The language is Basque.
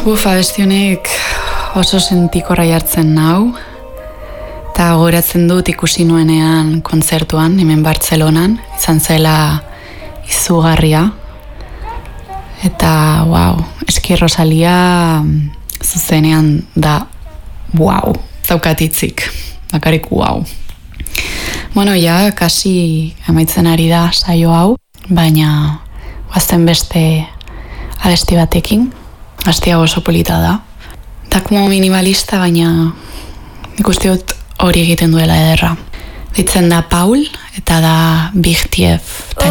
Abesti oso sentikorra jartzen nau, eta goratzen dut ikusi nuenean kontzertuan, hemen Bartzelonan, izan zela izugarria. Eta, Eski Rosalia zuzenean da, zaukatitzik, bakarik Bueno, kasi amaitzen ari da saio hau, baina guazten beste abesti batekin, abestia oso polita da. Da como minimalista, baina ikusti dut hori egiten duela ederra. Ditzen da Paul, eta da Big Tief.